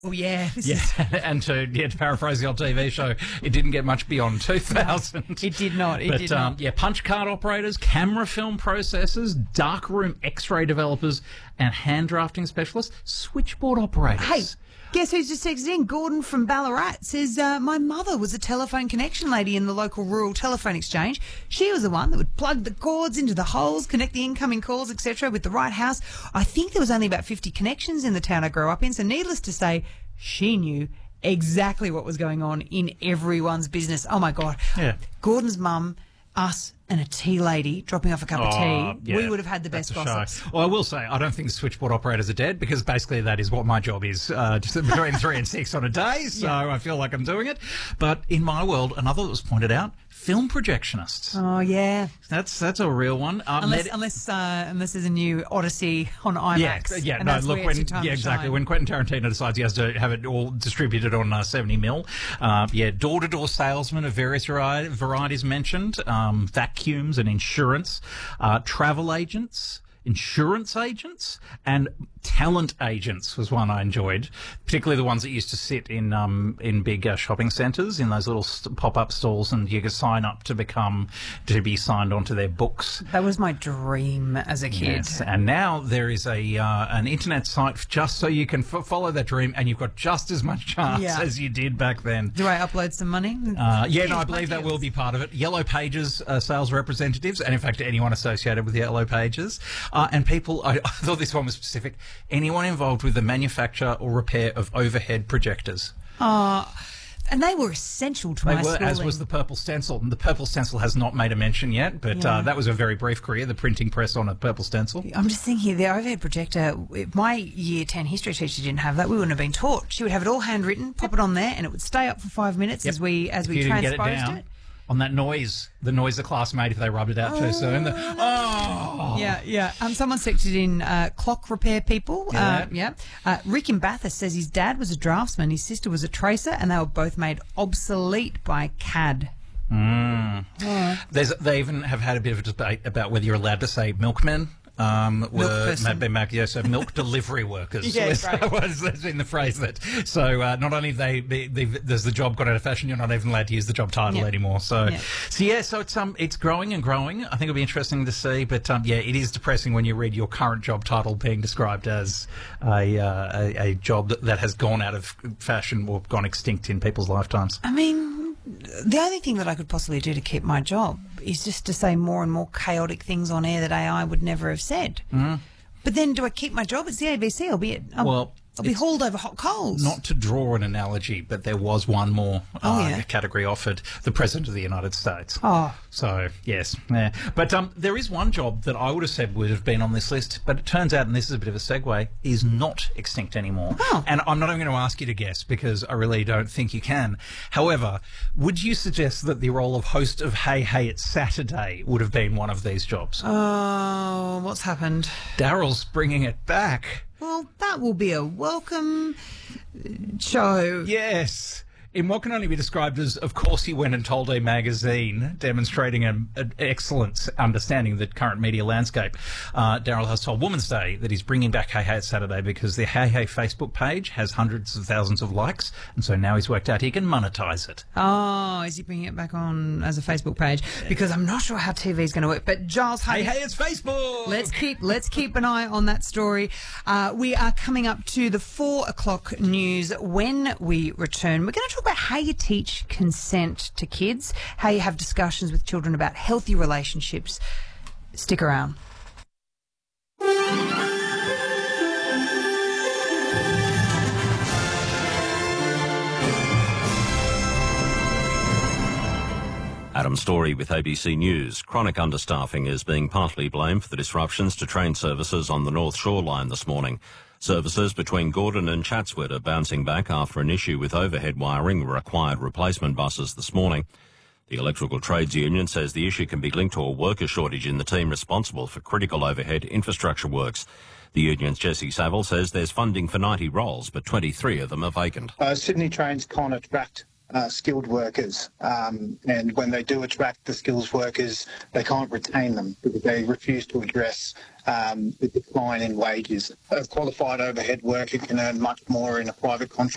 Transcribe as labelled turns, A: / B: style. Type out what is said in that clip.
A: Oh, yeah.
B: And to paraphrase the old TV show, it didn't get much beyond 2000.
A: It did not. It did not.
B: Punch card operators, camera film processors, darkroom X-ray developers, and hand drafting specialists, switchboard operators.
A: Hey, guess who's just texted in? Gordon from Ballarat says, my mother was a telephone connection lady in the local rural telephone exchange. She was the one that would plug the cords into the holes, connect the incoming calls, etc. with the right house. I think there was only about 50 connections in the town I grew up in, so needless to say, she knew exactly what was going on in everyone's business. Oh, my God.
B: Yeah.
A: Gordon's mum, us, and a tea lady dropping off a cup of tea, we would have had the best gossips.
B: Well, I will say, I don't think the switchboard operators are dead, because basically that is what my job is, just between 3 and 6 on a day, so I feel like I'm doing it. But in my world, another that was pointed out, film projectionists.
A: Oh, yeah.
B: That's a real one.
A: Unless there's a new Odyssey on IMAX.
B: Exactly. When Quentin Tarantino decides he has to have it all distributed on 70mm. Door-to-door salesmen of various varieties mentioned, vacuums and insurance, travel agents, insurance agents, and talent agents was one I enjoyed, particularly the ones that used to sit in big shopping centres, in those little pop-up stalls, and you could sign up to be signed onto their books.
A: That was my dream as a kid.
B: Yes, and now there is an internet site just so you can follow that dream, and you've got just as much chance as you did back then.
A: Do I upload some money?
B: I believe that will be part of it. Yellow Pages sales representatives, and in fact anyone associated with Yellow Pages, and people, I thought this one was specific, anyone involved with the manufacture or repair of overhead projectors.
A: And they were essential to my schooling.
B: As was the Purple Stencil. And the Purple Stencil has not made a mention yet, but that was a very brief career, the printing press on a Purple Stencil.
A: I'm just thinking, the overhead projector, if my Year 10 history teacher didn't have that, we wouldn't have been taught. She would have it all handwritten, pop it on there, and it would stay up for 5 minutes as we transposed it.
B: On that noise, the noise the class made if they rubbed it out too soon.
A: Someone texted in clock repair people. Rick in Bathurst says his dad was a draftsman, his sister was a tracer, and they were both made obsolete by CAD.
B: They even have had a bit of a debate about whether you're allowed to say milkmen. Milk delivery workers.
A: Yes, right.
B: That's been the phrase that. So not only does the job got out of fashion, you're not even allowed to use the job title anymore. So it's growing and growing. I think it'll be interesting to see. But it is depressing when you read your current job title being described as a job that has gone out of fashion or gone extinct in people's lifetimes.
A: I mean, the only thing that I could possibly do to keep my job is just to say more and more chaotic things on air that AI would never have said. But then do I keep my job? It's the ABC. I'll be hauled over hot coals.
B: Not to draw an analogy, but there was one more category offered, the President of the United States. So, yes. Yeah. But there is one job that I would have said would have been on this list, but it turns out, and this is a bit of a segue, is not extinct anymore. And I'm not even going to ask you to guess, because I really don't think you can. However, would you suggest that the role of host of Hey Hey It's Saturday would have been one of these jobs?
A: Oh, what's happened?
B: Daryl's bringing it back.
A: Well, that will be a welcome show.
B: Yes. In what can only be described as, of course, he went and told a magazine, demonstrating an excellent understanding of the current media landscape. Daryl has told Women's Day that he's bringing back Hey Hey It's Saturday because the Hey Hey Facebook page has hundreds of thousands of likes, and so now he's worked out he can monetize it.
A: Oh, is he bringing it back on as a Facebook page? Because I'm not sure how TV is going to work. But Giles,
B: Hey Hey It's Facebook.
A: Let's keep an eye on that story. We are coming up to the 4 o'clock news. When we return, we're going to talk about how you teach consent to kids, how you have discussions with children about healthy relationships. Stick around.
C: Adam Story with ABC News. Chronic understaffing is being partly blamed for the disruptions to train services on the North Shore line this morning. Services between Gordon and Chatswood are bouncing back after an issue with overhead wiring required replacement buses this morning. The Electrical Trades Union says the issue can be linked to a worker shortage in the team responsible for critical overhead infrastructure works. The union's Jesse Saville says there's funding for 90 roles, but 23 of them are vacant.
D: Sydney Trains can't attract skilled workers, and when they do attract the skilled workers, they can't retain them because they refuse to address the decline in wages. A qualified overhead worker can earn much more in a private contract